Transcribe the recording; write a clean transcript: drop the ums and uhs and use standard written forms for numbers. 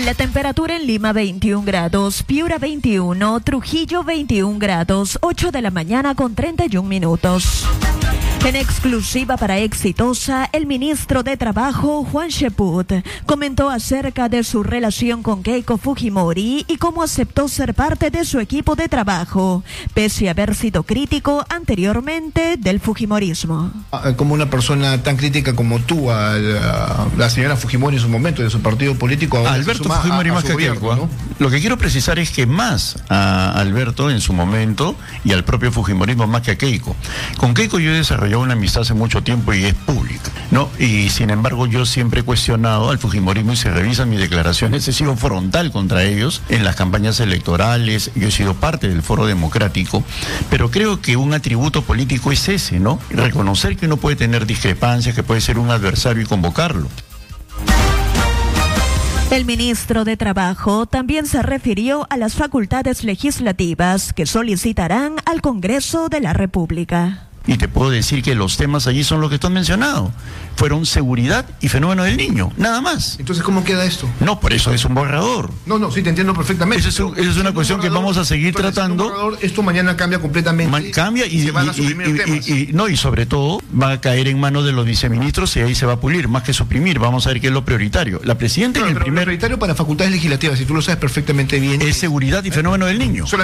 La temperatura en Lima 21 grados, Piura 21, Trujillo 21 grados, 8 de la mañana con 31 minutos. En exclusiva para Exitosa, el ministro de Trabajo, Juan Cheput, comentó acerca de su relación con Keiko Fujimori y cómo aceptó ser parte de su equipo de trabajo, pese a haber sido crítico anteriormente del fujimorismo. Como una persona tan crítica como tú a la señora Fujimori en su momento, de su partido político, ahora Alberto Fujimori más que Keiko, ¿no? Lo que quiero precisar es que más a Alberto en su momento y al propio fujimorismo más que a Keiko. Con Keiko yo he desarrollado una amistad hace mucho tiempo y es pública, ¿no? Y sin embargo yo siempre he cuestionado al fujimorismo y se revisan mis declaraciones, he sido frontal contra ellos en las campañas electorales, yo he sido parte del Foro Democrático, pero creo que un atributo político es ese, ¿no? Reconocer que uno puede tener discrepancias, que puede ser un adversario y convocarlo. El ministro de Trabajo también se refirió a las facultades legislativas que solicitarán al Congreso de la República. Y te puedo decir que los temas allí son los que tú has mencionado. Fueron seguridad y fenómeno del niño, nada más. Entonces, ¿cómo queda esto? No, por eso es un borrador. No, sí, te entiendo perfectamente. Esa es una cuestión que vamos a seguir tratando. Esto mañana cambia completamente. Cambia y sobre todo va a caer en manos de los viceministros y ahí se va a pulir, más que suprimir. Vamos a ver qué es lo prioritario. La presidenta Lo prioritario para facultades legislativas, si tú lo sabes perfectamente bien, es seguridad y fenómeno del niño.